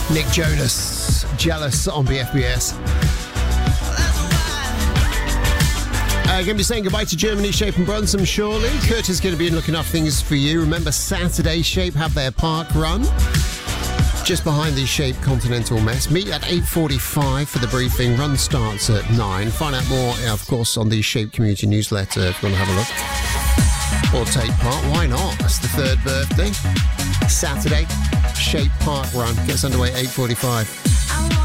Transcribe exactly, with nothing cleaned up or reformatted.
Nick Jonas, Jealous on B F B S. Uh, going to be saying goodbye to Germany, Shape and Brunson shortly. Kurt is going to be looking after things for you. Remember, Saturday, Shape have their park run just behind the Shape Continental Mess. Meet at eight forty-five for the briefing. Run starts at nine. Find out more, of course, on the Shape Community Newsletter if you want to have a look. Or take part. Why not? It's the third birthday. Saturday, Shape Park Run. Gets underway at eight forty-five.